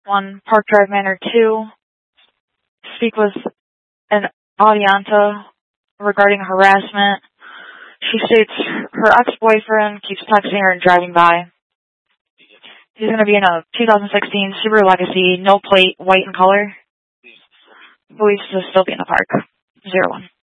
1, Park Drive Manor 2. Speak with an Audianta regarding harassment. She states her ex-boyfriend keeps texting her and driving by. He's going to be in a 2016 Subaru Legacy, no plate, white in color. Believes to still be in the park. 01.